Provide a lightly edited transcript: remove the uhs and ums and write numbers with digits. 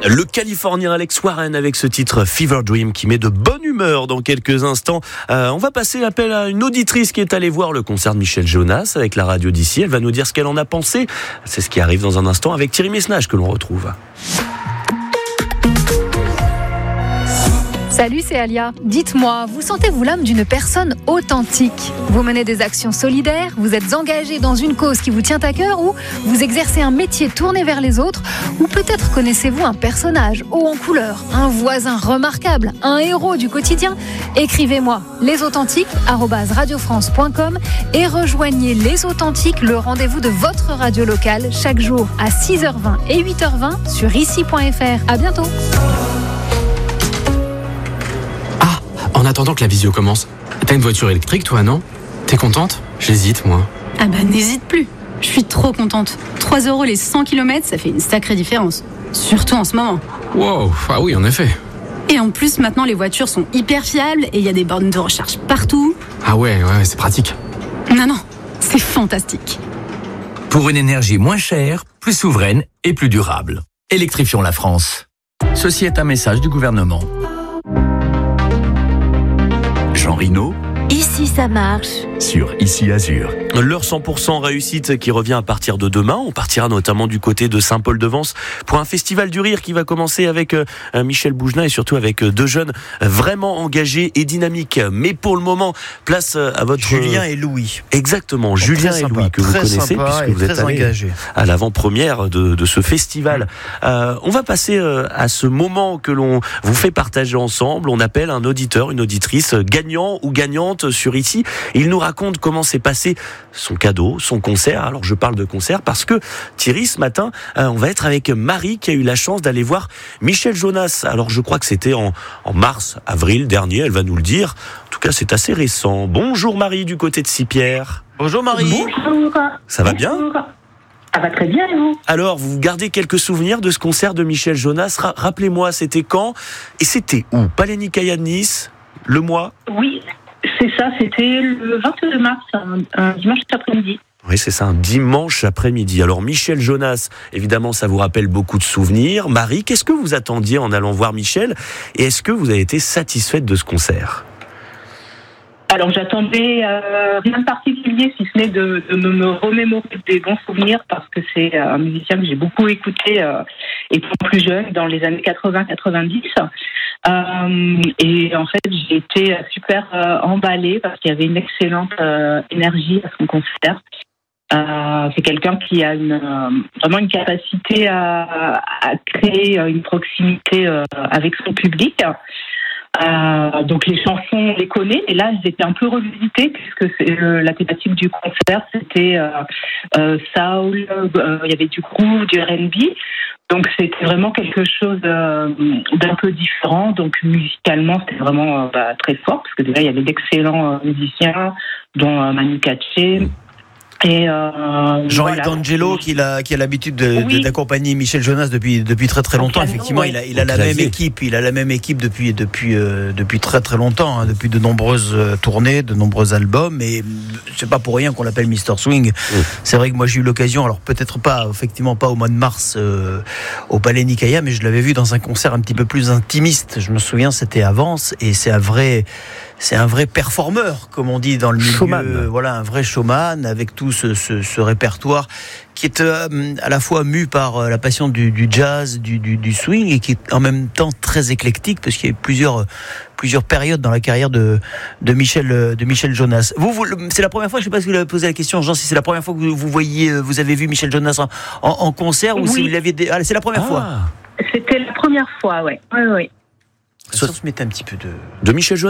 Le Californien Alex Warren avec ce titre Fever Dream qui met de bonne humeur dans quelques instants. On va passer l'appel à une auditrice qui est allée voir le concert de Michel Jonas avec la radio d'ici. Elle va nous dire ce qu'elle en a pensé. C'est ce qui arrive dans un instant avec Thierry Messnage que l'on retrouve. Salut, c'est Alia. Dites-moi, vous sentez-vous l'âme d'une personne authentique ? Vous menez des actions solidaires, vous êtes engagé dans une cause qui vous tient à cœur ou vous exercez un métier tourné vers les autres ou peut-être connaissez-vous un personnage haut en couleur, un voisin remarquable, un héros du quotidien ? Écrivez-moi lesauthentiques@radiofrance.com et rejoignez Les Authentiques, le rendez-vous de votre radio locale chaque jour à 6h20 et 8h20 sur ici.fr. À bientôt. En attendant que la visio commence, t'as une voiture électrique toi, non ? T'es contente ? J'hésite, moi. Ah bah n'hésite plus. Je suis trop contente. 3 € les 100 km, ça fait une sacrée différence. Surtout en ce moment. Wow, ah oui, en effet. Et en plus, maintenant, les voitures sont hyper fiables et il y a des bornes de recharge partout. Ah ouais, c'est pratique. Non, c'est fantastique. Pour une énergie moins chère, plus souveraine et plus durable. Électrifions la France. Ceci est un message du gouvernement. Jean Rino, Ici ça marche. sur Ici Azur. L'heure 100% réussite qui revient à partir de demain. On partira notamment du côté de Saint-Paul-de-Vence pour un festival du rire qui va commencer avec Michel Bougenat et surtout avec deux jeunes vraiment engagés et dynamiques. Mais pour le moment, place à votre... Julien et Louis. Exactement, Julien et Louis que vous connaissez puisque vous êtes engagés à l'avant-première de ce festival. On va passer à ce moment que l'on vous fait partager ensemble. On appelle un auditeur, une auditrice gagnant ou gagnante sur ici. Il nous raconte comment s'est passé son cadeau, son concert. Alors je parle de concert parce que Thierry, ce matin, on va être avec Marie qui a eu la chance d'aller voir Michel Jonas. Alors je crois que c'était en mars, avril dernier, elle va nous le dire. En tout cas, c'est assez récent. Bonjour Marie du côté de Sipierre. Bonjour Marie. Bonjour. Ça va bien ? Ça va très bien et vous ? Alors, vous gardez quelques souvenirs de ce concert de Michel Jonas. Rappelez-moi, c'était quand ? Et c'était où ? Palais Nicaïa de Nice ? Le mois ? Oui, c'est ça, c'était le 22 mars, un dimanche après-midi. Oui, c'est ça, un dimanche après-midi. Alors, Michel Jonas, évidemment, ça vous rappelle beaucoup de souvenirs. Marie, qu'est-ce que vous attendiez en allant voir Michel ? Et est-ce que vous avez été satisfaite de ce concert ? Alors j'attendais rien de particulier, si ce n'est de me remémorer des bons souvenirs, parce que c'est un musicien que j'ai beaucoup écouté étant plus jeune, dans les années 80-90. Et en fait, j'ai été super emballée parce qu'il y avait une excellente énergie à son concert. C'est quelqu'un qui a vraiment une capacité à créer une proximité avec son public. Donc les chansons, on les connaît, et là elles étaient un peu revisitées puisque la thématique du concert c'était soul, il y avait du groove, du R&B, donc c'était vraiment quelque chose d'un peu différent. Donc musicalement c'était vraiment très fort parce que déjà il y avait d'excellents musiciens dont Manu Katché. Et Jean-Yves D'Angelo qui a l'habitude d'accompagner Michel Jonas depuis très très longtemps. Effectivement, il a la même équipe. Il a la même équipe depuis très très longtemps, hein, depuis de nombreuses tournées, de nombreux albums. Et c'est pas pour rien qu'on l'appelle Mr Swing. C'est vrai que moi j'ai eu l'occasion, alors peut-être pas effectivement pas au mois de mars au Palais Nicaïa, mais je l'avais vu dans un concert un petit peu plus intimiste. Je me souviens, c'était à Vence, et c'est un vrai performeur, comme on dit dans le milieu. Showman. Voilà, un vrai showman avec tout ce répertoire qui est à la fois mu par la passion du jazz, du swing, et qui est en même temps très éclectique parce qu'il y a plusieurs périodes dans la carrière de Michel Jonas. Vous, c'est la première fois, je ne sais pas si vous l'avez posé la question, Jean, si c'est la première fois que vous avez vu Michel Jonas en concert, ou si vous l'aviez... c'est la première fois. C'était la première fois, oui. Ça se mettait un petit peu de Michel Jonas.